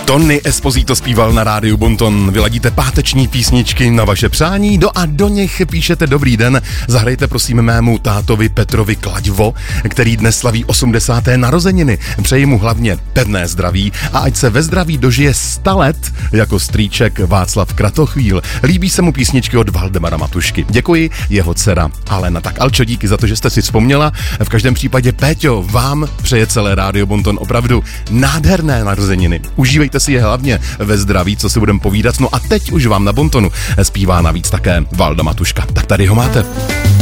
Tony Esposito zpíval na rádiu Bonton. Vyladíte páteční písničky na vaše přání, a do nich píšete dobrý den. Zahrajte prosím mému tátovi Petrovi Klaďvo, který dnes slaví 80. narozeniny. Přeji mu hlavně pevné zdraví a ať se ve zdraví dožije 100 let jako strýček Václav Kratochvíl. Líbí se mu písničky od Valdemara Matušky. Děkuji, jeho dcera Alena. Tak Alčo, díky za to, že jste si vzpomněla. V každém případě, Péťo, vám přeje celé rádio Bonton opravdu nádherné narozeniny. Užívejte si je hlavně ve zdraví, co si budeme povídat. No a teď už vám na Bontonu zpívá navíc také Valda Matuška. Tak tady ho máte.